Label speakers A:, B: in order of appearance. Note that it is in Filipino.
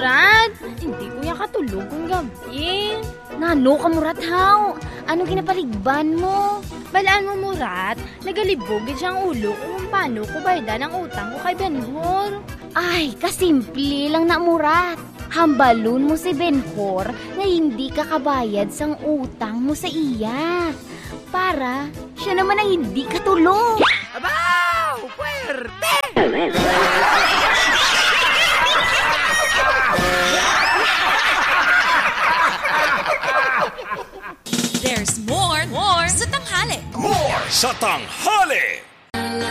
A: Murat, hindi ko yan katulog kung gabi.
B: Nano ka, Murat, haw? Ano ginapaligban mo?
A: Balaan mo, Murat, nagalibog siyang ulo kung paano ko baydan ang utang ko kay Benhur.
B: Ay, kasimple lang na, Murat. Hambalun mo si Benhur na hindi ka kabayad sang utang mo sa iya. Para siya naman ang hindi katulog.
C: Abaw! Puwerte!
D: There's more sa tanghali.
E: More sa tanghali.